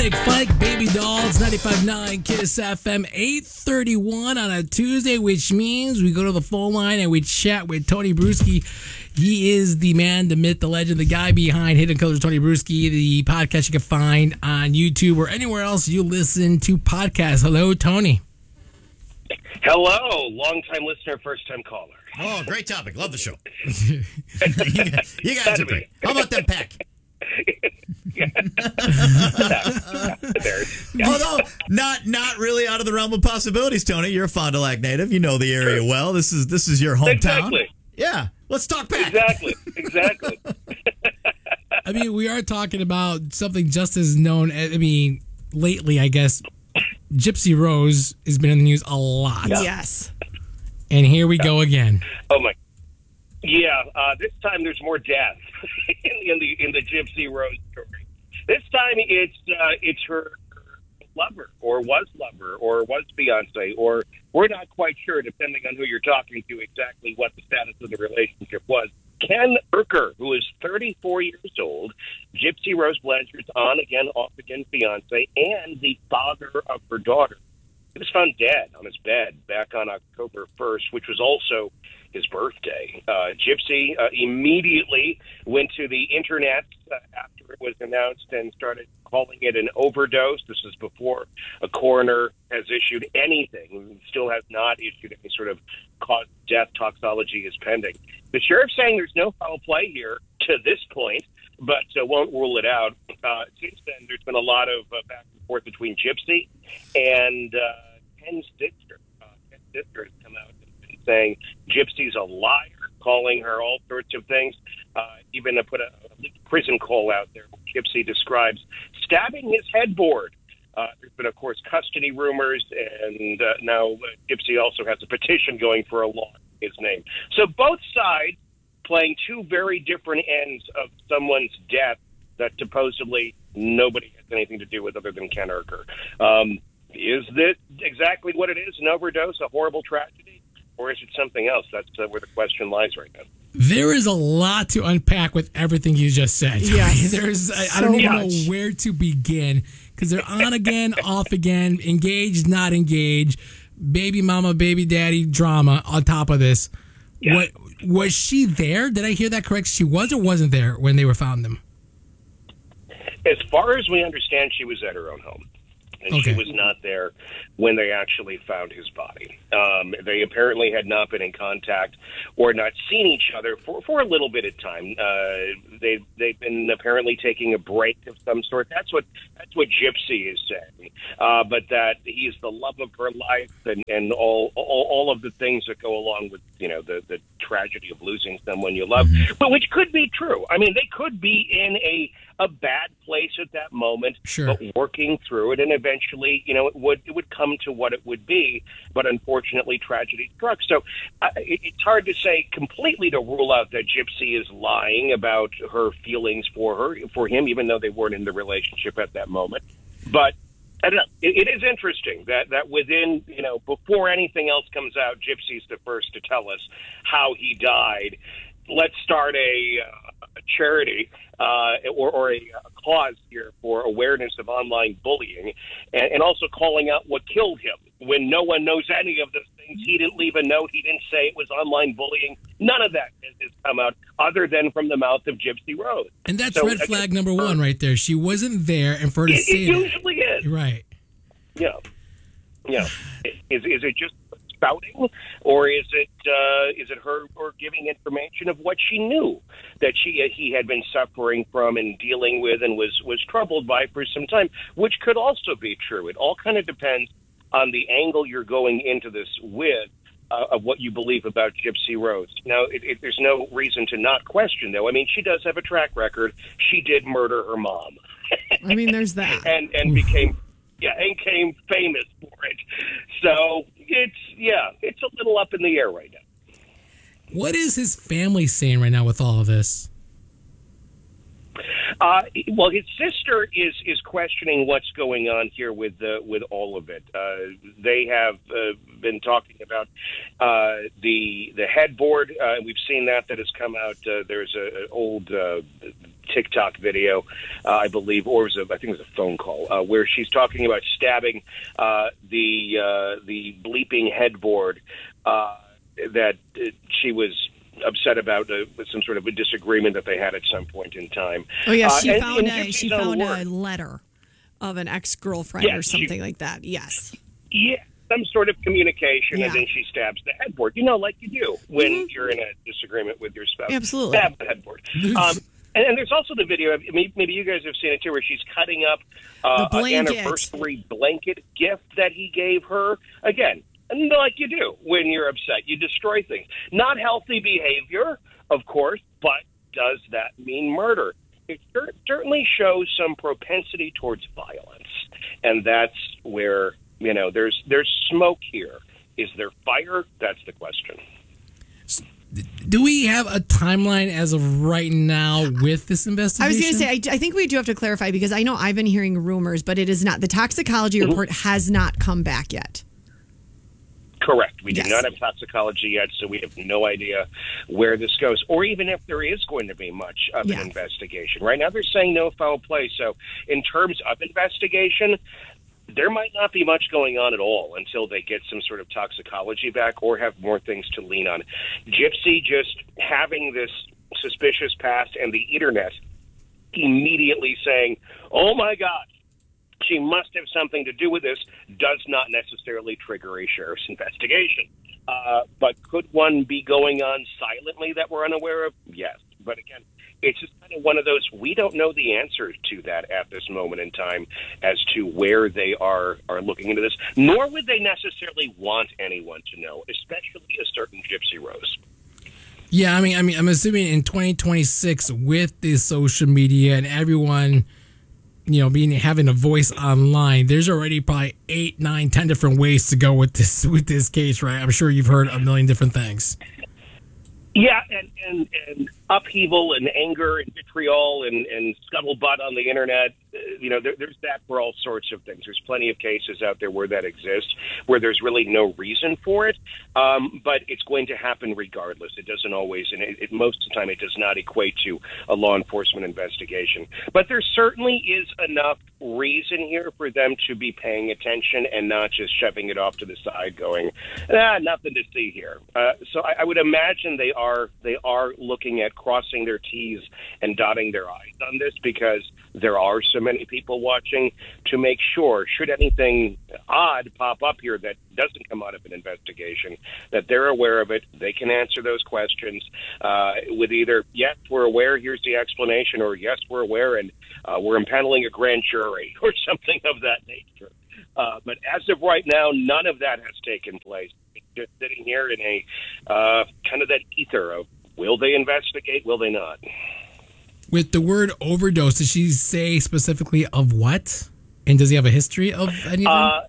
Nick Fike, Baby Dolls, 95.9 Kiss FM, 8:31 on a Tuesday, which means we go to the phone line and we chat with Tony Bruschi. He is the man, the myth, the legend, the guy behind Hidden Colors, Tony Bruschi, the podcast you can find on YouTube or anywhere else you listen to podcasts. Hello, Tony. Hello, long-time listener, first-time caller. Oh, great topic. Love the show. you guys are great. How about them Peck? Although not really out of the realm of possibilities, Tony. You're a Fond du Lac native. You know the area well. This is your hometown. Exactly. Yeah. Let's talk Peck. Exactly. I mean, we are talking about something just as known as, lately, I guess, Gypsy Rose has been in the news a lot. Yeah. Yes. And here we go again. Oh my. Yeah. This time there's more death in the Gypsy Rose story. This time it's her lover, or was fiance, or we're not quite sure, depending on who you're talking to, exactly what the status of the relationship was. Ken Urker, who is 34 years old, Gypsy Rose Blanchard's on-again, off-again fiance, and the father of her daughter. He was found dead on his bed back on October 1st, which was also his birthday. Gypsy immediately went to the internet after it was announced and started calling it an overdose. This is before a coroner has issued anything. Still has not issued any sort of cause of death. Toxicology is pending. The sheriff's saying there's no foul play here to this point, but won't rule it out. Since then, there's been a lot of back and forth between Gypsy and Ken's sister. Ken's sister has come out and been saying Gypsy's a liar, calling her all sorts of things. Even put a prison call out there. Gypsy describes stabbing his headboard. There's been, of course, custody rumors, and now Gypsy also has a petition going for a law in his name. So both sides playing two very different ends of someone's death that supposedly nobody has anything to do with other than Ken Urker. Is this exactly what it is, an overdose, a horrible tragedy, or is it something else? That's where the question lies right now. There is a lot to unpack with everything you just said. Yes. I don't even know where to begin, because they're on again, off again, engaged, not engaged, baby mama, baby daddy drama on top of this. Yeah. What was she there? Did I hear that correct? She was or wasn't there when they were found them? As far as we understand, she was at her own home. And Okay. she was not there when they actually found his body. They apparently had not been in contact or not seen each other for a little bit of time. They've been apparently taking a break of some sort. That's what Gypsy is saying. But that he's the love of her life and all of the things that go along with the tragedy of losing someone you love, but which could be true. I mean, they could be in a bad place at that moment, Sure. but working through it, and eventually, it would come to what it would be. But unfortunately, tragedy struck. So it's hard to say completely to rule out that Gypsy is lying about her feelings for him, even though they weren't in the relationship at that moment. But I don't know. It is interesting that within, before anything else comes out, Gypsy's the first to tell us how he died. Let's start a charity or a cause here for awareness of online bullying, and also calling out what killed him when no one knows any of those things. He didn't leave a note. He didn't say it was online bullying. None of that has come out other than from the mouth of Gypsy Rose. And that's red flag number one right there. She wasn't there, and for her to say it usually is. Right. Yeah. Is it just spouting, or is it her or giving information of what she knew that he had been suffering from and dealing with and was troubled by for some time, which could also be true. It all kind of depends on the angle you're going into this with. Of what you believe about Gypsy Rose. Now, there's no reason to not question, though. I mean, she does have a track record. She did murder her mom. I mean, there's that. and became famous for it. So it's a little up in the air right now. What is his family saying right now with all of this? Well, his sister is questioning what's going on here with all of it. They have been talking about the headboard. We've seen that has come out. There's an old TikTok video, I believe, or I think it was a phone call, where she's talking about stabbing the bleeping headboard that she was upset about with some sort of a disagreement that they had at some point in time. Oh yeah, she and found a letter of an ex-girlfriend or something like that. Yes. Yeah, some sort of communication, Yeah. and then she stabs the headboard. You know, like you do when you're in a disagreement with your spouse. Absolutely. Stab the headboard. And there's also the video, maybe you guys have seen it too, where she's cutting up an anniversary blanket gift that he gave her. Again, like you do when you're upset. You destroy things. Not healthy behavior, of course, but does that mean murder? It certainly shows some propensity towards violence. And that's where, there's smoke here. Is there fire? That's the question. Do we have a timeline as of right now with this investigation? I was going to say, I think we do have to clarify, because I know I've been hearing rumors, but it is not. The toxicology report has not come back yet. Correct. We do not have toxicology yet, so we have no idea where this goes, or even if there is going to be much of an investigation. Right now they're saying no foul play, so in terms of investigation, there might not be much going on at all until they get some sort of toxicology back or have more things to lean on. Gypsy just having this suspicious past and the internet immediately saying, oh my God, she must have something to do with this, does not necessarily trigger a sheriff's investigation. But could one be going on silently that we're unaware of? Yes. But again, it's just kind of one of those, we don't know the answer to that at this moment in time as to where they are looking into this, nor would they necessarily want anyone to know, especially a certain Gypsy Rose. Yeah, I mean, I'm assuming in 2026 with the social media and everyone, having a voice online, there's already probably 8, 9, 10 different ways to go with this case, right? I'm sure you've heard a million different things. Yeah, and upheaval and anger and vitriol and scuttlebutt on the internet. There's that for all sorts of things. There's plenty of cases out there where that exists, where there's really no reason for it, but it's going to happen regardless. It doesn't always, and most of the time it does not equate to a law enforcement investigation. But there certainly is enough reason here for them to be paying attention and not just shoving it off to the side going, nothing to see here. So I would imagine they are looking at crossing their T's and dotting their I's on this, because there are so many people watching, to make sure, should anything odd pop up here that doesn't come out of an investigation, that they're aware of it, they can answer those questions with either, yes, we're aware, here's the explanation, or yes, we're aware, and we're impaneling a grand jury, or something of that nature. But as of right now, none of that has taken place. It's just sitting here in a kind of that ether of, will they investigate, will they not? With the word overdose, did she say specifically of what? And does he have a history of anything?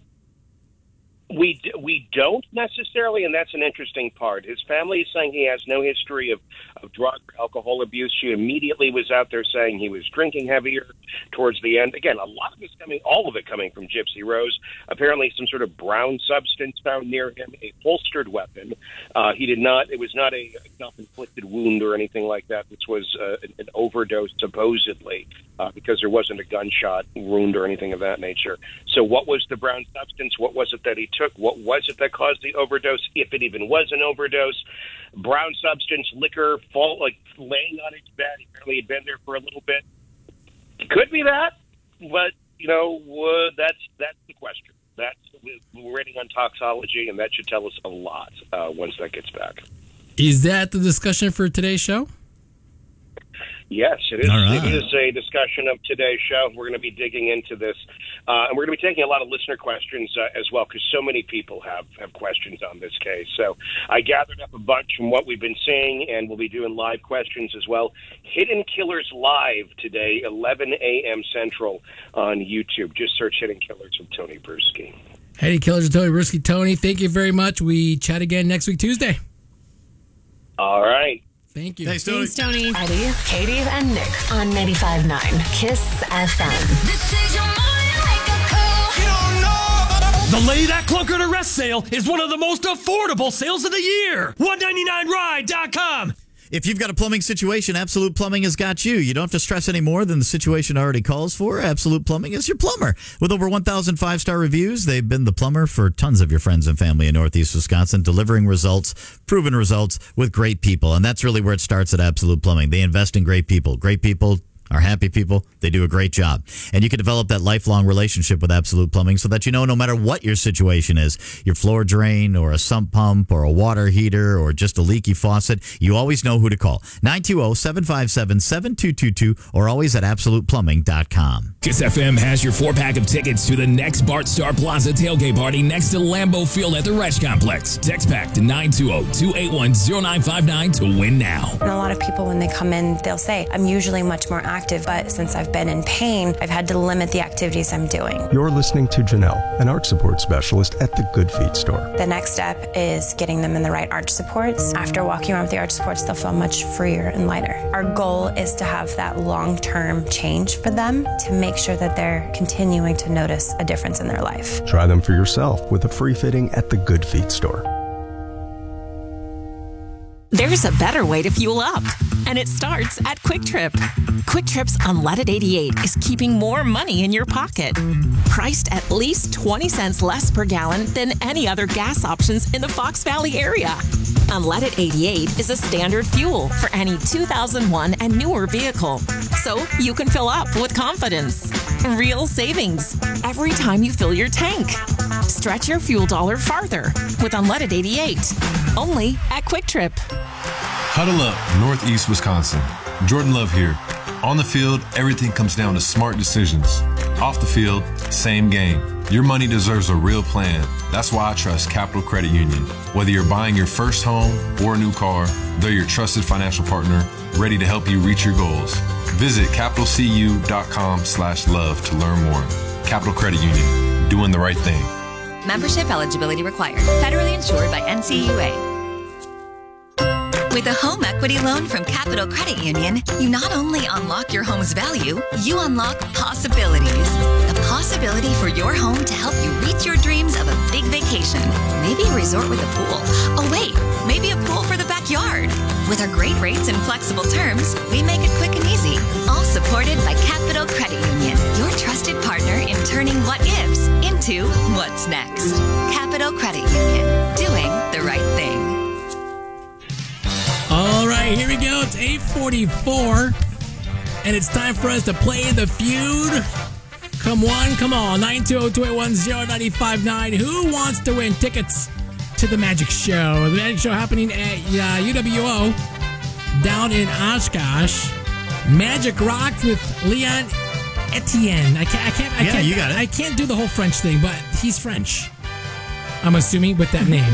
We don't necessarily, and that's an interesting part. His family is saying he has no history of drug or alcohol abuse. She immediately was out there saying he was drinking heavier towards the end. Again, a lot of it's all of it coming from Gypsy Rose. Apparently some sort of brown substance found near him, a holstered weapon. It was not a self-inflicted wound or anything like that. This was an overdose, supposedly, because there wasn't a gunshot wound or anything of that nature. So what was the brown substance? What was it that he took? What was it that caused the overdose, if it even was an overdose? Brown substance, liquor, laying on his bed. Apparently he'd been there for a little bit. Could be that, but, that's the question. We're waiting on toxology, and that should tell us a lot once that gets back. Is that the discussion for today's show? Yes, it is. Right. It is a discussion of today's show. We're going to be digging into this, and we're going to be taking a lot of listener questions as well, because so many people have questions on this case. So I gathered up a bunch from what we've been seeing, and we'll be doing live questions as well. Hidden Killers Live today, 11 a.m. Central on YouTube. Just search Hidden Killers with Tony Bruschi. Hidden Killers with Tony Bruschi. Tony, thank you very much. We chat again next week, Tuesday. All right. Thank you. Thanks, Tony. Thanks, Tony. Eddie, Katie, and Nick on 95.9 Kiss FM. This is your morning wake-up call. You don't know. The Lay That Clunker to Rest sale is one of the most affordable sales of the year. $199ride.com. If you've got a plumbing situation, Absolute Plumbing has got you. You don't have to stress any more than the situation already calls for. Absolute Plumbing is your plumber. With over 1,000 five-star reviews, they've been the plumber for tons of your friends and family in Northeast Wisconsin, delivering results, proven results with great people. And that's really where it starts at Absolute Plumbing. They invest in great people. Great people are happy people. They do a great job. And you can develop that lifelong relationship with Absolute Plumbing so that you know no matter what your situation is, your floor drain or a sump pump or a water heater or just a leaky faucet, you always know who to call. 920-757-7222 or always at absoluteplumbing.com. Kiss FM has your 4-pack of tickets to the next Bart Star Plaza tailgate party next to Lambeau Field at the Resch Complex. Text pack to 920-281-0959 to win now. And a lot of people, when they come in, they'll say, I'm usually much more active, but since I've been in pain, I've had to limit the activities I'm doing. You're listening to Janelle, an arch support specialist at the Good Feet store. The next step is getting them in the right arch supports. After walking around with the arch supports, they'll feel much freer and lighter. Our goal is to have that long-term change for them to make sure that they're continuing to notice a difference in their life. Try them for yourself with a free fitting at the Good Feet store. There's a better way to fuel up, and it starts at Quick Trip. Quick Trip's Unleaded 88 is keeping more money in your pocket. Priced at least 20 cents less per gallon than any other gas options in the Fox Valley area. Unleaded 88 is a standard fuel for any 2001 and newer vehicle, so you can fill up with confidence. Real savings every time you fill your tank. Stretch your fuel dollar farther with Unleaded 88, only at Quick Trip. Huddle up, Northeast Wisconsin. Jordan Love here. On the field, everything comes down to smart decisions. Off the field, same game. Your money deserves a real plan. That's why I trust Capital Credit Union. Whether you're buying your first home or a new car, they're your trusted financial partner, ready to help you reach your goals. Visit capitalcu.com/love to learn more. Capital Credit Union, doing the right thing. Membership eligibility required. Federally insured by NCUA. With a home equity loan from Capital Credit Union, you not only unlock your home's value, you unlock possibilities. The possibility for your home to help you reach your dreams of a big vacation. Maybe a resort with a pool. Oh wait, maybe a pool for the backyard. With our great rates and flexible terms, we make it quick and easy. All supported by Capital Credit Union, your trusted partner in turning what ifs into what's next. Capital Credit Union, doing the right thing. All right, here we go. It's 8:44, and it's time for us to play the feud. Come on, come on. 920-281-0959. Who wants to win tickets to the Magic Show? The Magic Show happening at UWO down in Oshkosh. Magic Rock with Leon Etienne. I can't. You got it. I can't do the whole French thing, but he's French. I'm assuming with that name.